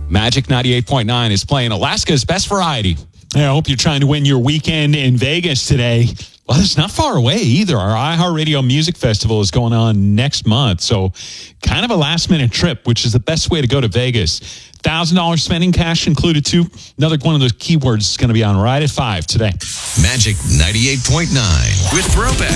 Magic 98.9 is playing Alaska's Best Variety. I hope you're trying to win your weekend in Vegas today. Well, it's not far away either. Our iHeartRadio Music Festival is going on next month. So kind of a last-minute trip, which is the best way to go to Vegas. $1,000 spending cash included, too. Another one of those keywords is going to be on right at 5 today. Magic 98.9 with Throwback.